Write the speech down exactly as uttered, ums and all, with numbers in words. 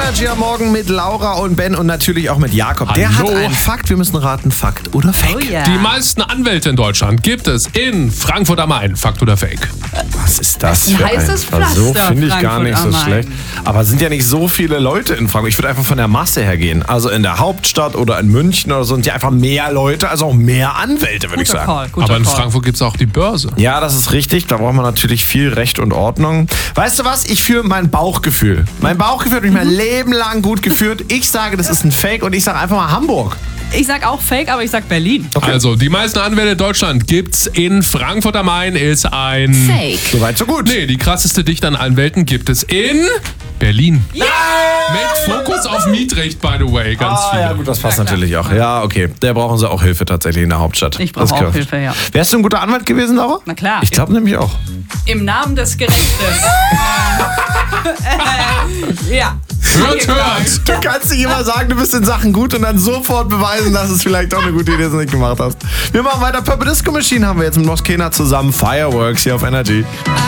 Energy am Morgen mit Laura und Ben und natürlich auch mit Jakob. Der Hallo. hat einen Fakt. Wir müssen raten, Fakt oder Fake. Oh ja. Die meisten Anwälte in Deutschland gibt es in Frankfurt am Main. Fakt oder Fake? Was ist das Ein für heißes ein... So Pflaster, finde ich gar Frankfurt nicht so am Main. schlecht. Aber es sind ja nicht so viele Leute in Frankfurt. Ich würde einfach von der Masse her gehen. Also in der Hauptstadt oder in München oder so sind ja einfach mehr Leute, also auch mehr Anwälte, würde ich Guter sagen. Call, guter Aber in Call. Frankfurt gibt es auch die Börse. Ja, das ist richtig. Da braucht man natürlich viel Recht und Ordnung. Weißt du was? Ich führe mein Bauchgefühl. Mein Bauchgefühl hat mich mein Leben lang gut geführt. Ich sage, das ist ein Fake und ich sage einfach mal Hamburg. Ich sag auch Fake, aber ich sag Berlin. Okay. Also, die meisten Anwälte in Deutschland gibt's in Frankfurt am Main, ist ein... Fake. Soweit, so gut. Nee, die krasseste Dichte an Anwälten gibt es in Berlin. Yeah! Mit Fokus auf Mietrecht, by the way, ganz Ah, viele. ja gut, das passt Ja, klar. natürlich auch. Ja, okay. Da brauchen sie auch Hilfe tatsächlich in der Hauptstadt. Ich brauche Das auch gehört. Hilfe, ja. Wärst du ein guter Anwalt gewesen, Laura? Na klar. Ich glaube nämlich auch. Im Namen des Gerechtes. äh, ja. Hört, hört! Du kannst nicht immer sagen, du bist in Sachen gut und dann sofort beweisen, dass es vielleicht doch eine gute Idee ist, dass du nicht gemacht hast. Wir machen weiter. Purple Disco Machine haben wir jetzt mit Moskena zusammen. Fireworks hier auf Energy.